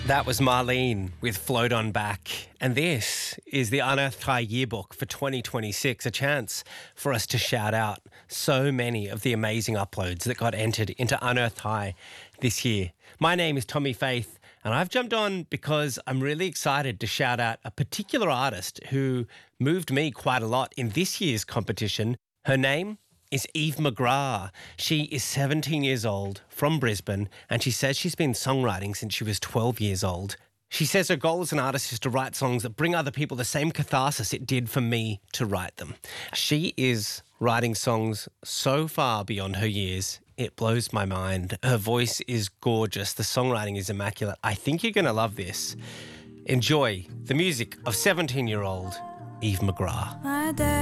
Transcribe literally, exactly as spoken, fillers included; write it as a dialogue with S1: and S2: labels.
S1: That was Marlene with Float On Back. And this is the Unearthed High Yearbook for twenty twenty-six, a chance for us to shout out so many of the amazing uploads that got entered into Unearthed High this year. My name is Tommy Faith, and I've jumped on because I'm really excited to shout out a particular artist who moved me quite a lot in this year's competition. Her name is Eve McGrath. She is seventeen years old, from Brisbane, and she says she's been songwriting since she was twelve years old. She says her goal as an artist is to write songs that bring other people the same catharsis it did for me to write them. She is writing songs so far beyond her years, it blows my mind. Her voice is gorgeous. The songwriting is immaculate. I think you're going to love this. Enjoy the music of seventeen-year-old Eve McGrath.